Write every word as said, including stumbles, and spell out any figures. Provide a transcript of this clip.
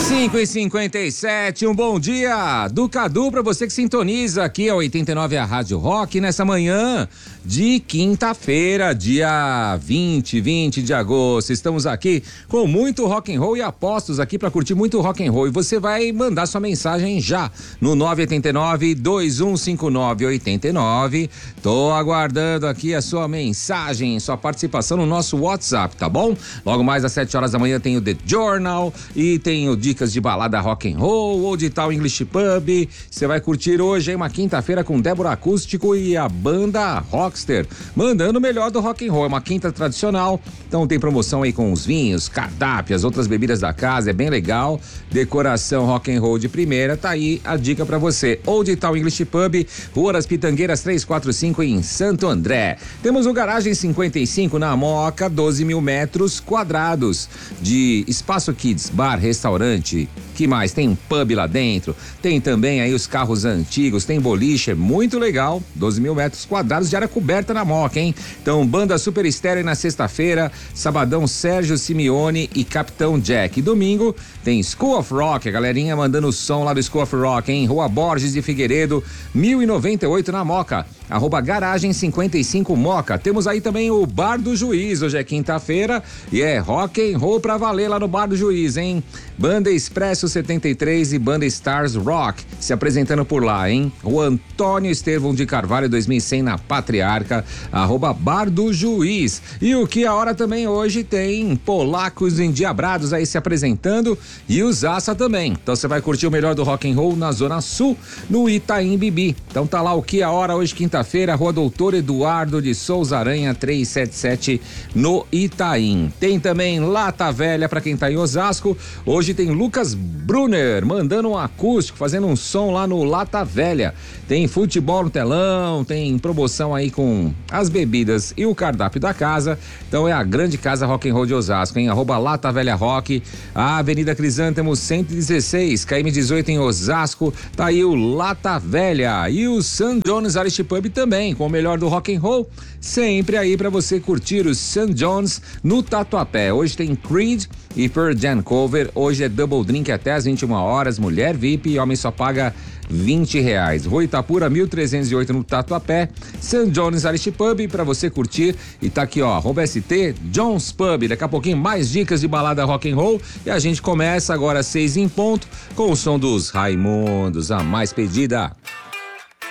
cinco e cinquenta e sete, um bom dia do Cadu pra você que sintoniza aqui a oitenta e nove, a Rádio Rock, nessa manhã de quinta-feira, dia vinte, vinte de agosto. Estamos aqui com muito rock and roll e apostos aqui pra curtir muito rock and roll. E você vai mandar sua mensagem já no nove oito nove, dois um cinco nove, oito nove. Tô aguardando aqui a sua mensagem, sua participação no nosso WhatsApp, tá bom? Logo mais às sete horas da manhã tem o The Journal e tem o Dicas de Balada Rock and Roll ou de tal English Pub. Você vai curtir hoje, hein, uma quinta-feira com Débora Acústico e a banda Rockster, mandando o melhor do rock and roll. É uma quinta tradicional, então tem promoção aí com os vinhos, cardápio, as outras bebidas da casa, é bem legal. Decoração rock and roll de primeira, tá aí a dica pra você. Ou de tal English Pub, Rua das Pitangueiras trezentos e quarenta e cinco em Santo André. Temos o Garagem cinquenta e cinco na Moca, doze mil metros quadrados de espaço kids, bar, restaurante. Que mais? Tem um pub lá dentro, tem também aí os carros antigos, tem boliche, é muito legal, doze mil metros quadrados de área coberta na Moca, hein? Então, banda super estéreo na sexta-feira, sabadão Sérgio Simeone e Capitão Jack. E domingo tem School of Rock, a galerinha mandando o som lá do School of Rock, hein? Rua Borges de Figueiredo, mil e noventa e oito na Moca, arroba Garagem cinquenta e cinco Moca. Temos aí também o Bar do Juiz, hoje é quinta-feira e é rock and roll pra valer lá no Bar do Juiz, hein? Banda Expresso setenta e três e Banda Stars Rock se apresentando por lá, hein? O Antônio Estevão de Carvalho dois mil e cem na Patriarca, arroba Bar do Juiz. E o que a hora também hoje tem Polacos Endiabrados aí se apresentando e o Zaça também. Então você vai curtir o melhor do rock and roll na Zona Sul, no Itaim Bibi. Então tá lá o que a hora hoje quinta-feira, Rua Doutor Eduardo de Souza Aranha trezentos e setenta e sete no Itaim. Tem também Lata Velha pra quem tá em Osasco. Hoje tem Lucas Brunner mandando um acústico, fazendo um som lá no Lata Velha. Tem futebol no telão, tem promoção aí com as bebidas e o cardápio da casa. Então é a grande casa rock and roll de Osasco, hein? Arroba Lata Velha Rock, a Avenida Crisântemo cento e dezesseis, K M dezoito em Osasco. Tá aí o Lata Velha e o Saint John's Irish Pub também, com o melhor do rock and roll, sempre aí pra você curtir o Saint John's no Tatuapé. Hoje tem Creed e Pearl Jam Cover, hoje é Double Drink até às vinte e uma horas, mulher V I P e homem só paga vinte reais. Rua Itapura mil trezentos e oito no Tatuapé, Saint John's Irish Pub pra você curtir. E tá aqui, ó, arroba S T John's Pub. Daqui a pouquinho mais dicas de balada rock and roll e a gente começa agora às seis em ponto com o som dos Raimundos, a mais pedida.